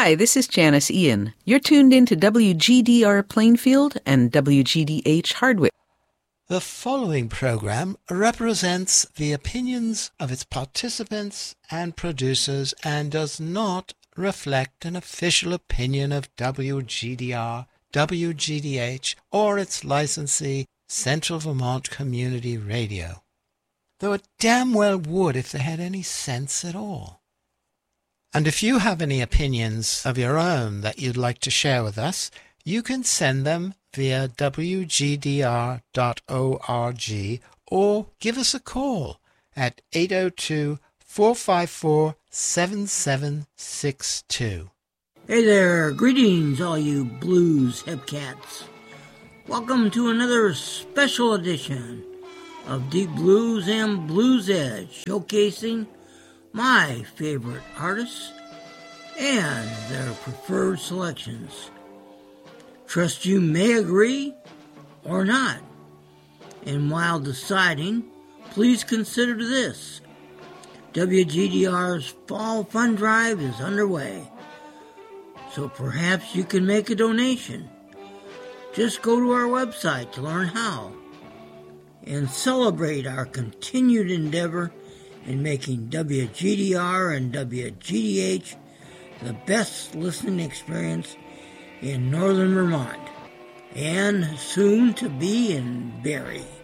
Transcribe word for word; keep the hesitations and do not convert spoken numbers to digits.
Hi, this is Janice Ian. You're tuned in to W G D R Plainfield and W G D H Hardwick. The following program represents the opinions of its participants and producers and does not reflect an official opinion of W G D R, W G D H, or its licensee, Central Vermont Community Radio. Though it damn well would if they had any sense at all. And if you have any opinions of your own that you'd like to share with us, you can send them via w g d r dot org or give us a call at eight oh two, four five four, seven seven six two. Hey there, greetings all you blues hepcats. Welcome to another special edition of Deep Blues and Blues Edge, showcasing my favorite artists and their preferred selections. Trust you may agree or not. And while deciding, please consider this. W G D R's Fall Fund Drive is underway, so perhaps you can make a donation. Just go to our website to learn how and celebrate our continued endeavor in making W G D R and W G D H the best listening experience in northern Vermont, and soon to be in Barrie.